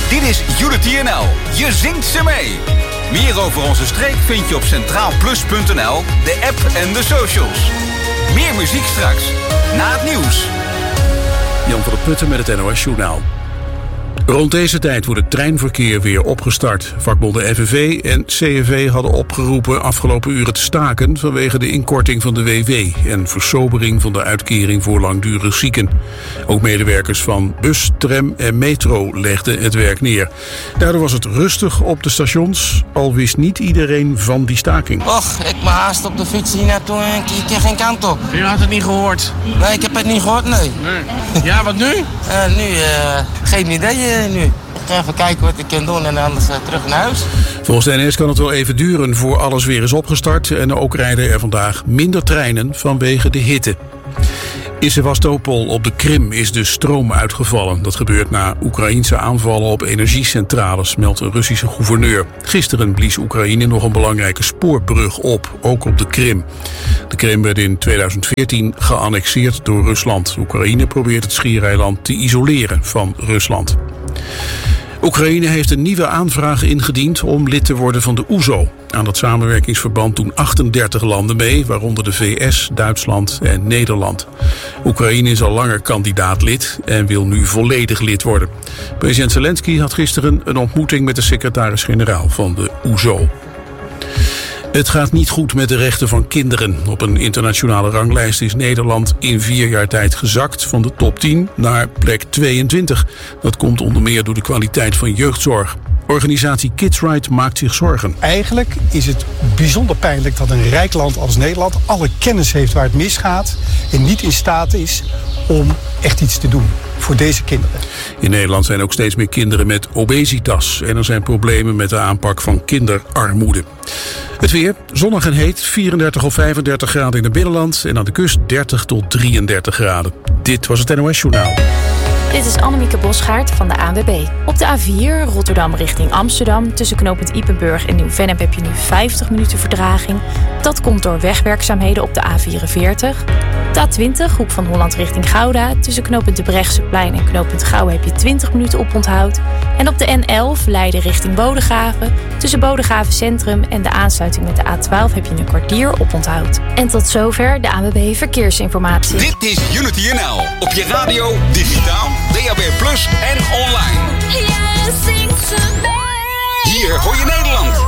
Dit is Unity NL. Je zingt ze mee. Meer over onze streek vind je op centraalplus.nl, de app en de socials. Meer muziek straks, na het nieuws. Jan van der Putten met het NOS Journaal. Rond deze tijd wordt het treinverkeer weer opgestart. Vakbonden FNV en CNV hadden opgeroepen afgelopen uren te staken vanwege de inkorting van de WW en versobering van de uitkering voor langdurig zieken. Ook medewerkers van bus, tram en metro legden het werk neer. Daardoor was het rustig op de stations, al wist niet iedereen van die staking. Och, ik ben haast op de fiets hier naartoe en ik keer geen kant op. Je had het niet gehoord? Nee, ik heb het niet gehoord, nee. Ja, wat nu? Geen idee nu. Ik ga even kijken wat ik kan doen en anders terug naar huis. Volgens de NS kan het wel even duren voor alles weer is opgestart. En ook rijden er vandaag minder treinen vanwege de hitte. In Sevastopol op de Krim is de stroom uitgevallen. Dat gebeurt na Oekraïense aanvallen op energiecentrales, meldt een Russische gouverneur. Gisteren blies Oekraïne nog een belangrijke spoorbrug op, ook op de Krim. De Krim werd in 2014 geannexeerd door Rusland. Oekraïne probeert het schiereiland te isoleren van Rusland. Oekraïne heeft een nieuwe aanvraag ingediend om lid te worden van de OESO. Aan dat samenwerkingsverband doen 38 landen mee, waaronder de VS, Duitsland en Nederland. Oekraïne is al langer kandidaatlid en wil nu volledig lid worden. President Zelensky had gisteren een ontmoeting met de secretaris-generaal van de OESO. Het gaat niet goed met de rechten van kinderen. Op een internationale ranglijst is Nederland in 4 jaar tijd gezakt van de top 10 naar plek 22. Dat komt onder meer door de kwaliteit van jeugdzorg. Organisatie Kids Right maakt zich zorgen. Eigenlijk is het bijzonder pijnlijk dat een rijk land als Nederland alle kennis heeft waar het misgaat en niet in staat is om echt iets te doen voor deze kinderen. In Nederland zijn ook steeds meer kinderen met obesitas en er zijn problemen met de aanpak van kinderarmoede. Het weer, zonnig en heet, 34 of 35 graden in het binnenland en aan de kust 30 tot 33 graden. Dit was het NOS Journaal. Dit is Annemieke Bosgaard van de ANWB. Op de A4 Rotterdam richting Amsterdam. Tussen knooppunt Ypenburg en Nieuw-Vennep heb je nu 50 minuten vertraging. Dat komt door wegwerkzaamheden op de A44. De A20 Hoek van Holland richting Gouda. Tussen knooppunt De Brechtseplein en knooppunt Gouwen heb je 20 minuten oponthoud. En op de N11 Leiden richting Bodegraven. Tussen Bodegraven Centrum en de aansluiting met de A12 heb je een kwartier oponthoud. En tot zover de ANWB Verkeersinformatie. Dit is Unity NL. Op je radio, digitaal, DAB+ en online. Hier hoor je Nederland.